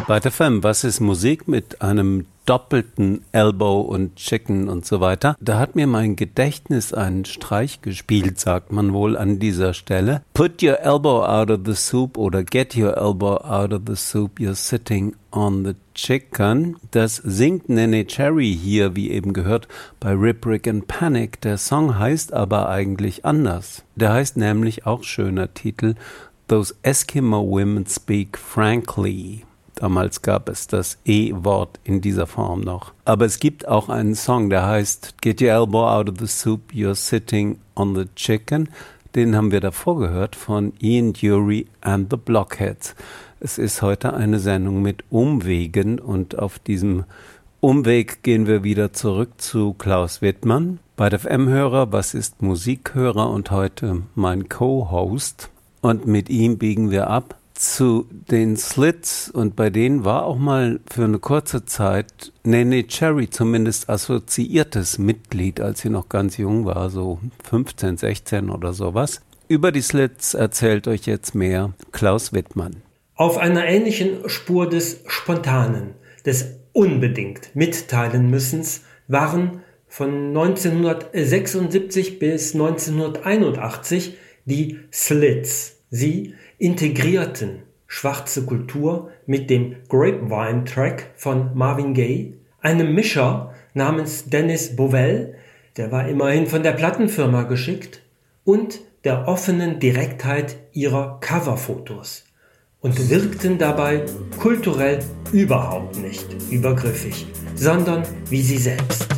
Bei der FM, was ist Musik mit einem doppelten Elbow und Chicken und so weiter? Da hat mir mein Gedächtnis einen Streich gespielt, sagt man wohl an dieser Stelle. Put your elbow out of the soup oder get your elbow out of the soup, you're sitting on the chicken. Das singt Neneh Cherry hier, wie eben gehört, bei Rip, Rick and Panic. Der Song heißt aber eigentlich anders. Der heißt nämlich, auch schöner Titel, Those Eskimo Women Speak Frankly. Damals gab es das E-Wort in dieser Form noch. Aber es gibt auch einen Song, der heißt Get your elbow out of the soup, you're sitting on the chicken. Den haben wir davor gehört von Ian Dury and the Blockheads. Es ist heute eine Sendung mit Umwegen und auf diesem Umweg gehen wir wieder zurück zu Klaus Wittmann. Bei der FM-Hörer, was ist Musikhörer und heute mein Co-Host. Und mit ihm biegen wir ab zu den Slits und bei denen war auch mal für eine kurze Zeit Neneh Cherry zumindest assoziiertes Mitglied, als sie noch ganz jung war, so 15, 16 oder sowas. Über die Slits erzählt euch jetzt mehr Klaus Wittmann. Auf einer ähnlichen Spur des Spontanen, des unbedingt mitteilen müssens, waren von 1976 bis 1981 die Slits. Sie integrierten schwarze Kultur mit dem Grapevine-Track von Marvin Gaye, einem Mischer namens Dennis Bovell, der war immerhin von der Plattenfirma geschickt, und der offenen Direktheit ihrer Coverfotos und wirkten dabei kulturell überhaupt nicht übergriffig, sondern wie sie selbst.